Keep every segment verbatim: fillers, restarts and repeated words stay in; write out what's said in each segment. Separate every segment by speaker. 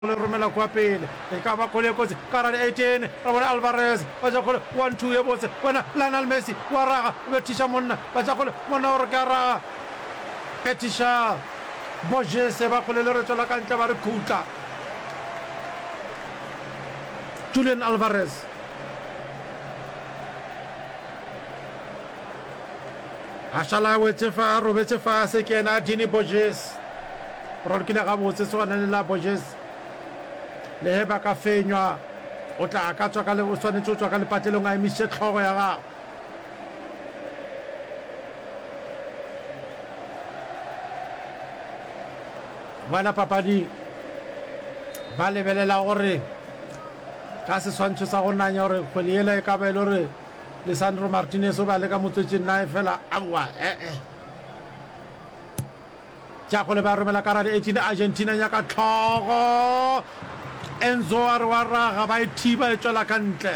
Speaker 1: le romela kwa pele e ka ba kole kotsi karale eighteen ra bona Alvarez ba ja kole one two ye botse bona Lionel Messi wa raga be tisha monna ba ja kole monna o re ka ra petisha Borges ba kole le re tsola ka ntle ba re khutla Julian Alvarez Ashala wetse fa robetse fa se kena Dini Borges ro ke le ga botse tswana le la Borges le heba ka fenywa o tla ka tswa ka le o tshwanetse o tswa ka le patelong a emise tlhogo ya ga bana papadi ba lebelela gore ka se swantse sa go nanya gore kgwele ela e ka ba ile gore Lisandro Martinez o ba le ka motswetseng nae fela awa eh eh tja go le ba romela karale eighteen Argentina ya ka tlhogo Enzo a re wa raga ba ithiba e tswela ka ntle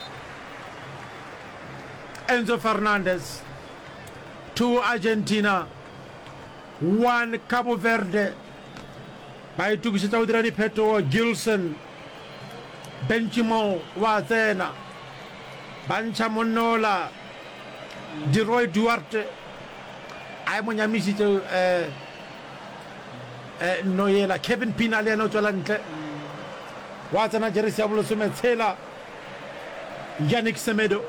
Speaker 1: Enzo Fernandez two Argentina one Cabo Verde ba itukisetsa go dira diphetogo Gilson Benchimo wa tsena Bancha Monola Diroy Duarte a mo nyamisitse eh eh Noyela Kevin Pina le no tswela ntle wa tsena jersey ya bolosome tshela Yannick Semedo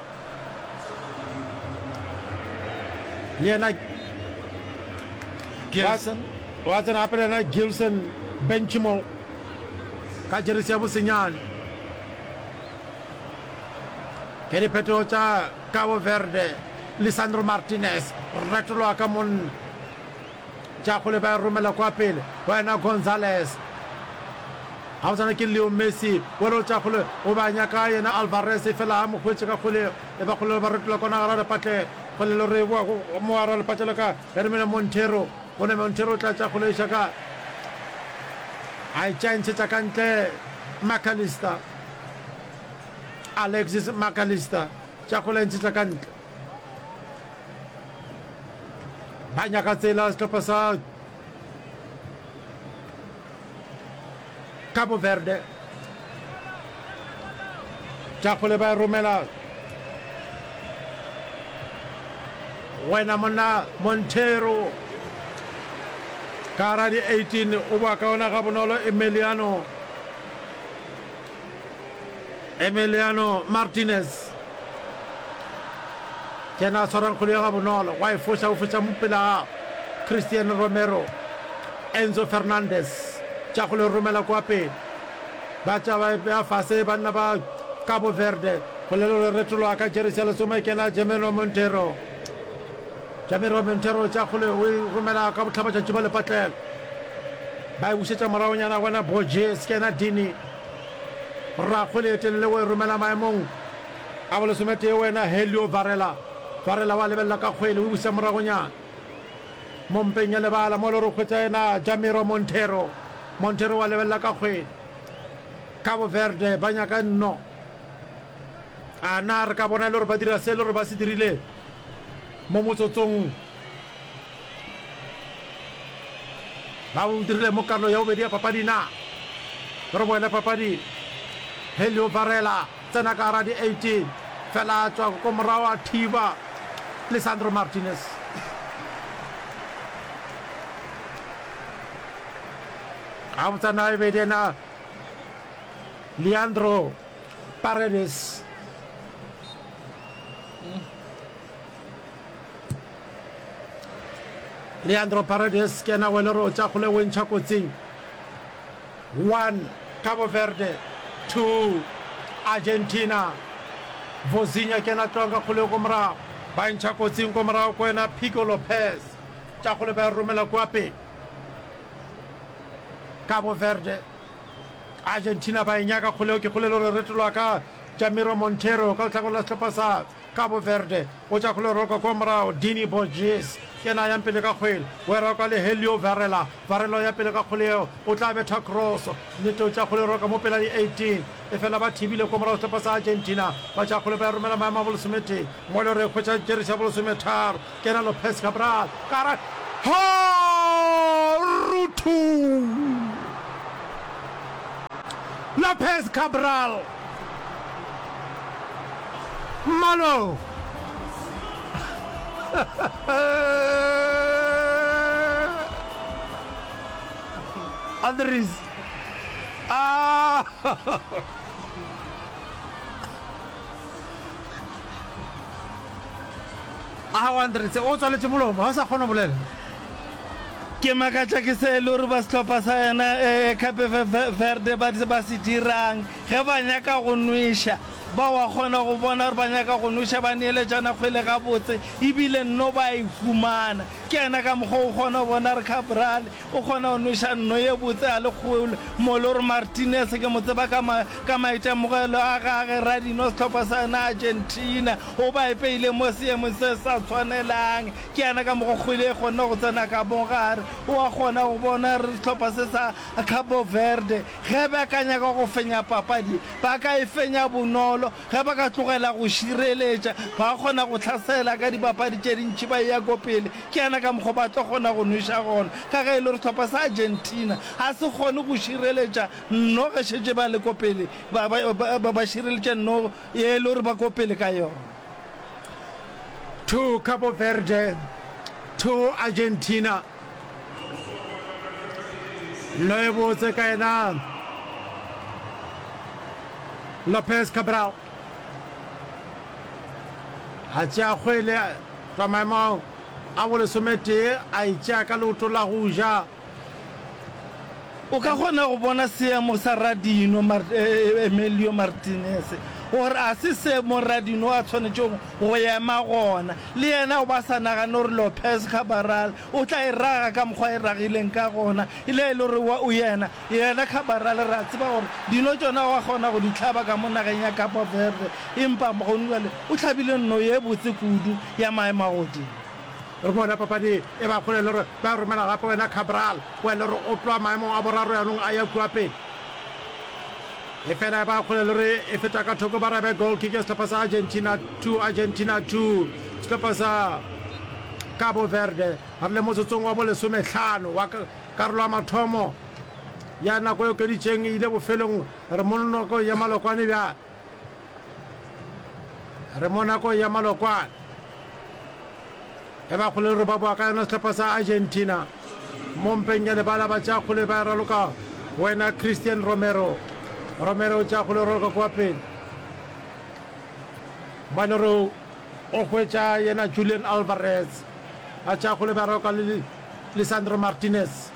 Speaker 1: yena Gilson wa tsena apela na Gilson Benchimo ka jersey ya bosenyane Kedi Petro cha Cabo Verde Lisandro Martinez retolo ka mon cha go le ba romela kwa pele wena Gonzalez ha tsana ke Leo Messi wena cha go le o ba nyaka yena Alvarez fela mo khwetse ka khole e ba khole ba retolo kona gara patle go le re mo ara le patle ka Hermina Montero bona Montero tla cha go le shaka ai chance tsa kantle McAllister Alexis McAllister tja go lentse tla kantle ba nyaka tsela setlhopha sa Cabo Verde tja go le ba romela wena monna Montero kara di eighteen o ba ka ona ga bonolo Emiliano Emiliano Martinez kena sorang kuliah ga bonolo wa e fosa o fosa mpela Cristiano Romero Enzo Fernandez tja go le romela kwa pele ba tja ba fase ba nna ba Cabo Verde go le le retolo ka jersey le soma kena Jamiro Montero Jamiro Montero tja go le o romela ka botlhaba tja tshaba le patlelo ba e busetsa morao nyana bona Borges kena Dini ra khole tele we romela maemong a bole somete wena Helio Varela Varela wa lebella ka khwele o busa morago nya mompeng ya lebala mo le ro khwetsa ena Jamiro Montero Montero wa lebella ka khwele Cabo Verde banya ka nno ana re ka bona le re ba dira se le re ba se dirile mo motsotsong ba o dirile mo karlo ya obedi ya papadi na re bona papadi Helio Varela tsena ka ra di eighteen fela tswa ko morawa thiba Lisandro Martinez a tsana e bedena Leandro Paredes Leandro Paredes kena welero tsa go le wentsha kotsing one Cabo Verde two Argentina Vozinha kena tlonga khole ko mra ba ntsha kotsing ko mra ko ena Pico Lopez tja khole ba romela kwa pe Cabo Verde Argentina ba nyaka khole ke khole le retolo ka Jamiro Montero ka tlagola setlhopha Cabo Verde o tja khole roka ko mra Dini Borges kena ya pele ka khwele wera ka le Helio Varela Varela ya pele ka khole o tla betha cross le to tja khole roka mo pela di eighteen e fela ba thibile ko mora setlhopha sa Argentina ba tja khole ba romela maema bolo semete mo le re khwetsa jersey bolo semetar kena Lopez Cabral kara ha rutu Lopez Cabral. Malo. Andres. Ah. Ah, Andres, o tswaletse molomo ha sa kgona bolela.
Speaker 2: Ke makatsa ke se le hore ba setlhopha sa yena Cape Verde ba ba se dirang ge ba nyaka go nwisha ba wa kgona go bona gore ba nyaka go nwisha ba neeletsana kgwele ga botse ebile nno ba e fumana ke ena ka mokgwa o kgona go bona re Cabral o kgona go nwisha nno ye botse a le kgolo mo le gore Martinez ke mo tseba ka maitemogelo a gage Radino setlhopha sa yena Argentina o ba epeile mo seemong se sa tshwanelang ke ena ka mokgwa kgwele e kgona go tsena ka bogare o a kgona go bona re setlhopha se sa Cabo Verde ge ba ka nyaka go fenya papadi ba ka e fenya bonolo ge ba ka tlogela go šireletša ba kgona go tlhasela ka dipapadi tše dintšhi ba ya ko pele ke yana ka mokgwa ba tlo kgona go nweša gona ka ge e le re setlhopha sa Argentina a se kgone go šireletša nno ge šetše ba le ko pele ba šireletša nno e le gore ba ko pele ka yona.
Speaker 1: To Cabo Verde, to Argentina. Lo botse ka ena Lopez Cabral a tšea kgwele tla maemo a bo lesomete a itšea ka leoto la go ja
Speaker 2: o ka kgona go bona seemo sa Radino Emilio Martinez gore a se seemo Radino a tshwanetše go ema gona le yena o ba sa nagane gore Lopez Cabral o tla e raga ka mokgwa e ragileng ka gona e le e le gore o yena yena Cabral re a tseba gore dino tsona wa kgona go di tlhaba ka mo nageng ya Cabo Verde empa mogoniale o tlhabile nno ye botse kudu ya maemo a godimo
Speaker 1: re bona papadi e ba kgole le gore ba romela gape wena Cabral o le gore o tloa maemong a boraro yanong a ya kua pele e fela ba kgole le gore e feta ka thoko ba rabe goal kick ya setlhopha sa Argentina two Argentina two setlhopha sa Cabo Verde ga le motsotsong wa bo lesometlhano wa karolo ya mathomo ya nako e okeditšeng e ile bofelong re mo nako ya malokwane bja re mo nako ya malokwane e ba kgole re ba boa ka yona setlhopha sa Argentina mo mpeng ya lebala ba tša kgole ba raloka wena Christian Romero Romero tša kgole raloka kwa pele ba le re o hwetša yena Julian Alvarez a tša kgole ba raloka le Lisandro Martinez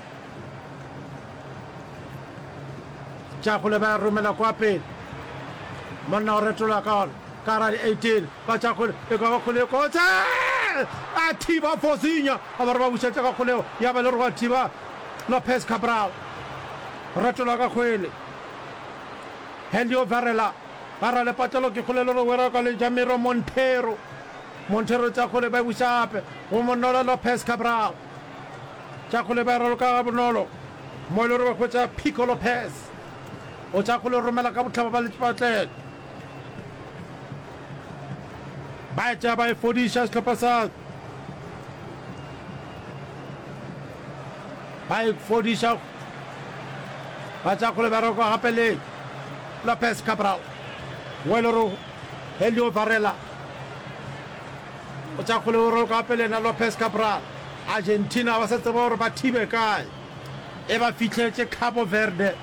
Speaker 1: tša kgole ba romela kwa pele monna o retola ka kara eighteen ba tša kgole e ka ba kgole kotse a thiba Fosinya a ba re ba bušetša ka kgoleo ya ba le re go thiba Lopez Cabral retola ka kgwele Helio Varela ba ra le patelo ke kgole le re wera ka le Jamiro Montero Montero tša kgole ba buša ape go monolo Lopez Cabral tša kgole ba raloka ga bonolo mo e le re ba kgwetša Pico Lopez o tša kgole romela ka botlhaba ba letšepatlele ba tša ba e fodiša setlhopha sa ba e fodiša ba tša kgole ba raloka gape le Lopez Cabral o e le re Helio Varela o tša kgole o raloka gape le ena Lopez Cabral Argentina ba sa tseba gore ba thibe kae e ba fitlhetše Cabo Verde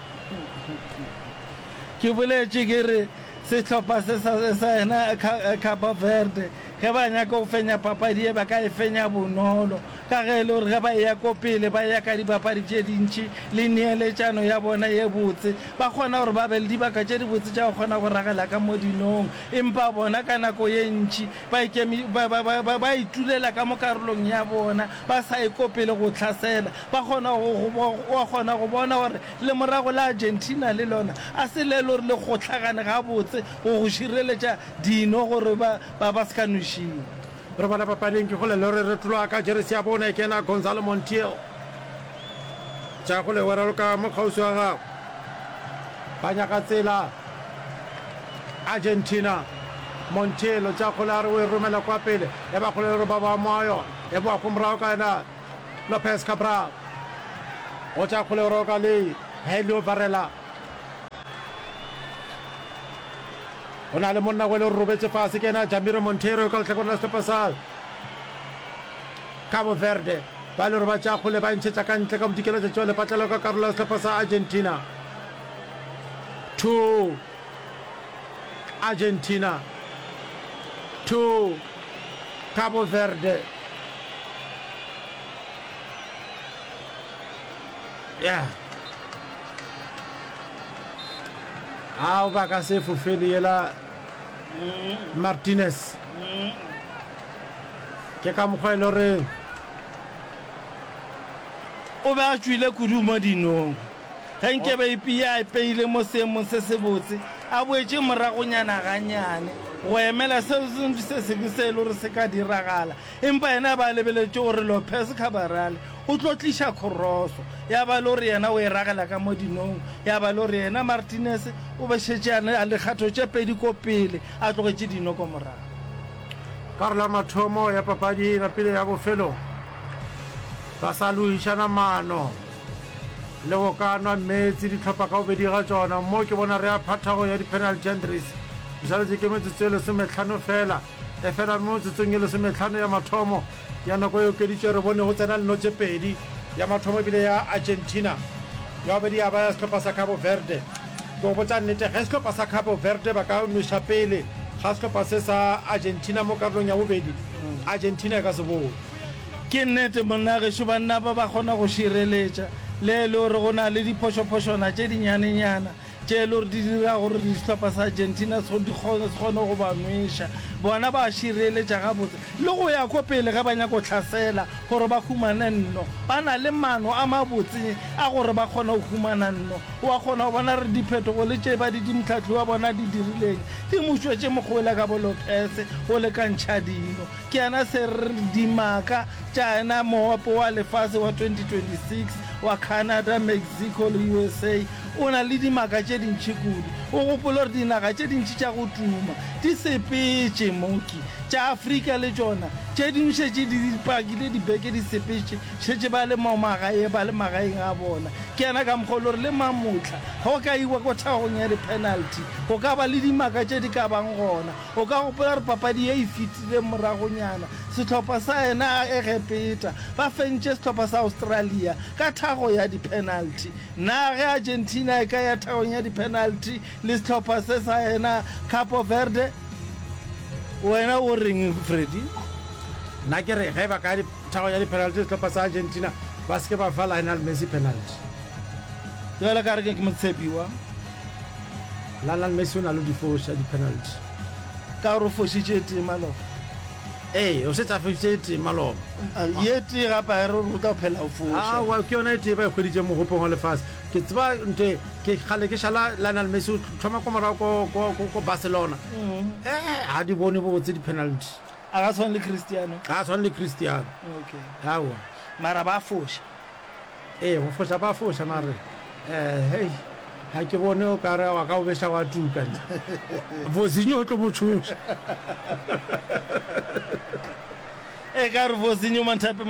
Speaker 2: ke boletše ke re setlhopha se sa ena Cabo Verde ge ba nyaka go fenya papadi e ba ka e fenya bonolo ka ge e le gore ge ba ya ko pele ba ya ka dipapadi tše dintšhi le neeletšano ya bona ye botse ba kgona gore ba be le dibaka tše di botse tša go kgona go ragela ka mo dinong empa bona ka nako ye ntšhi ba itulela ka mo karolong ya bona ba sa e ko pele go tlhasela ba kgona go bona gore le morago la Argentina le lona a se le le gore le kgotlhagane ga botse go go šireletša dino gore ba se ka nošing
Speaker 1: re bona papading ke gole le re re tloa ka jeresi ya bona e kena Gonzalo Montiel tša gole wera lo ka mokgausi wa gago ba nyaka tsela Argentina Montiel tša gole a re o e romela kwa pele e ba gole le re ba ba moyo e boa ko morago ka ena Lopez Cabral o tša gole o roka le Helio Varela go na le monna go le robetse fase ke ena Jamiro Montero ka letlhakore la setlhopha sa Cabo Verde ba le re ba tša kgole ba ntšhetša ka ntle ka bodikelo tša tšeo lepatlelo ka karolo ya setlhopha sa Argentina. Two Argentina, two Cabo Verde. Yeah. Ao ba ka se fofele yela Martinez. Ke ka mokgwa e le gore
Speaker 2: o be a tswile kudu mo dinong ge nke ba ipea a peile mo seemong se se botse a boetse moragonyana ganyane go emela seo se sengwe se e le gore se ka diragala empa ena ba lebeletse gore Lopez Cabral o tlo tliša khoroso ya ba le gore yena o e ragela ka mo dinong ya ba le gore yena Martinez o bešetse a lekgatho tše pedi ko pele a tlogetse dino ko morago.
Speaker 1: karolo ya mathomo ya papadi na pele ya bofelo ba sa loišana maano le go ka nwa metsi ditlhopha ka bobedi ga tsona mo ke bona re a phathago ya di-penalty entries dišaletse ke metsotso e lesometlhano fela e fela mo metsotsong e lesometlhano ya mathomo ya nako e okeditše re bone go tsena lenotse pedi ya mathomo ebile ya Argentina ya bobedi ya ba ya setlhopha sa Cabo Verde. Ke go botsa nnete ge setlhopha sa Cabo Verde ba ka noša pele ga setlhopha se sa Argentina mo karolong ya bobedi Argentina e ka se bone.
Speaker 2: Ke nnete monna gešo banna ba ba kgona go šireletša le le gore go na le diphošophošwana tše dinyanenyana tše e le gore di dira gore dihlopha sa Argentina se kgone go ba nweša bona ba šireletša gabotse le go ya ko pele ge ba nyaka go tlhasela gore ba humane nno ba na le maano a mabotse a gore ba kgona go humana nno wa kgona go bona re diphetogo le tše ba di dimtlhatlhi wa bona di dirileng di mošwetše mokgwele ka bo Lopez o le ka ntšha dino ke yana se re dimaka tša ena moopo wa lefase wa twenty twenty-six wa Canada, Mexico le U S A o na le dimaka tše dintšhi kudu o gopole gore dinaga tše dintšhi tša go tuma di sepetše moki tša Afrika le tšona tše dingwe šetše di pakile dibeke di sepetše šetše ba le magae ba le magaeng a bona ke yana ka mokgwa le gore le mamotla ga o ka iwa ko thagong ya di-penalty go ka ba le dimaka tše di ka bang gona o ka gopola gore papadi ye e fetile moragonyana setlhopha sa ena e gepeta ba fentše setlhopha sa Australia ka thago ya di-penalty na ge Argentina e ka ya thagong ya di-penalty le setlhopha se sa ena Cabo Verde wena o reng Freddy?
Speaker 1: nna ke re ge ba ka thago ya di-penalty setlhopha sa Argentina ba seke ba fa Lionel Messi penalty
Speaker 2: jale ka re ke motshepiwa
Speaker 1: Lionel Messi o na le difoša di-penalty
Speaker 2: ka gore o fošitše tema lo
Speaker 1: ee o setsa fošitše tema lo
Speaker 2: ye tee gape a re o tla phela o foša
Speaker 1: ke yona e tee ba e kgweditše mogopong wa lefase ke tseba nte ke gale ke šala Lionel Messi o thoma ko morago ko Barcelona ee ga di bone botse di-penalty
Speaker 2: a ga tshwane le Cristiano
Speaker 1: ga tshwane le Cristiano aowa
Speaker 2: mara ba foša
Speaker 1: ee go foša ba foša mare um hei ga ke bone o kare wa ka o beša wa tuka Vozinho o tlo mo thuša
Speaker 2: e ka re Vozinho manthape